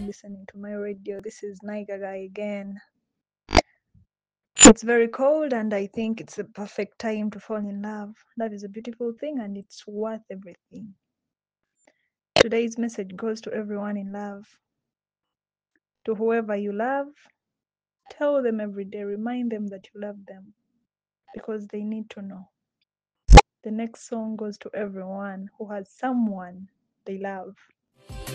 listening to my radio. This is Naigaga again. It's very cold, and I think it's the perfect time to fall in love. Love is a beautiful thing, and it's worth everything. Today's message goes to everyone in love. To whoever you love, tell them every day, remind them that you love them, because they need to know. The next song goes to everyone who has someone they love.